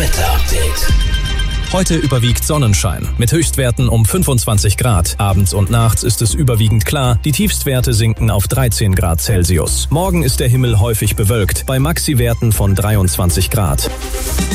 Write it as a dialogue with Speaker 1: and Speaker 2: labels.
Speaker 1: Wetterupdate.
Speaker 2: Heute überwiegt Sonnenschein mit Höchstwerten um 25 Grad. Abends und nachts ist es überwiegend klar. Die Tiefstwerte sinken auf 13 Grad Celsius. Morgen ist der Himmel häufig bewölkt, bei Maxiwerten von 23 Grad.